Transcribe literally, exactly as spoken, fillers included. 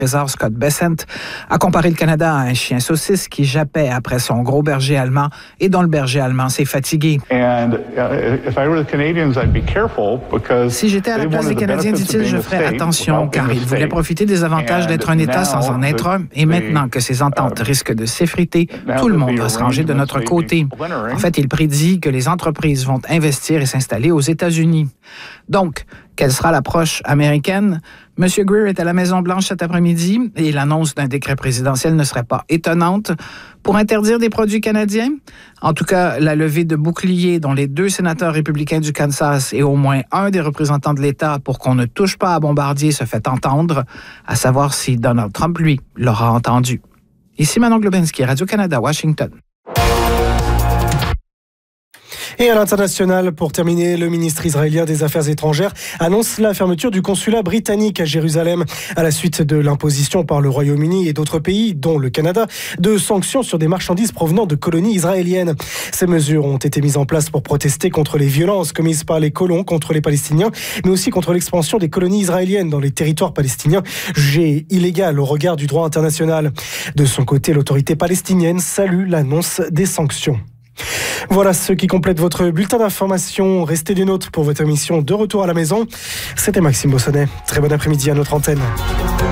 Trésor Scott Bessent a comparé le Canada à un chien saucisse qui jappait après son gros berger allemand et dont le berger allemand s'est fatigué. Si j'étais à la place des Canadiens, dit-il, je ferais attention car ils voulaient profiter des avantages d'être un État sans en être un. Et maintenant que ces ententes risquent de s'effriter, tout le monde va se ranger de notre côté. En fait, il prédit que les entreprises vont investir et s'installer aux États-Unis. Donc, quelle sera l'approche américaine? M. Greer est à la Maison-Blanche cet après-midi et l'annonce d'un décret présidentiel ne serait pas étonnante. Pour interdire des produits canadiens, en tout cas, la levée de boucliers dont les deux sénateurs républicains du Kansas et au moins un des représentants de l'État pour qu'on ne touche pas à Bombardier se fait entendre, à savoir si Donald Trump, lui, l'aura entendu. Ici Manon Globinski, Radio-Canada, Washington. Et à l'international, pour terminer, le ministre israélien des Affaires étrangères annonce la fermeture du consulat britannique à Jérusalem à la suite de l'imposition par le Royaume-Uni et d'autres pays, dont le Canada, de sanctions sur des marchandises provenant de colonies israéliennes. Ces mesures ont été mises en place pour protester contre les violences commises par les colons contre les Palestiniens, mais aussi contre l'expansion des colonies israéliennes dans les territoires palestiniens, jugées illégales au regard du droit international. De son côté, l'autorité palestinienne salue l'annonce des sanctions. Voilà ce qui complète votre bulletin d'information. Restez des nôtres pour votre émission de retour à la maison. C'était Maxime Bossonnet. Très bon après-midi à notre antenne.